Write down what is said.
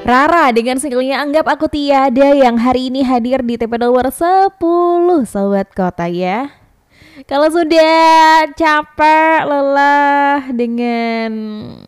Rara dengan singlenya Anggap Aku Tiada yang hari ini hadir di TP nomor 10 Sobat Kota ya. Kalau sudah capek, lelah dengan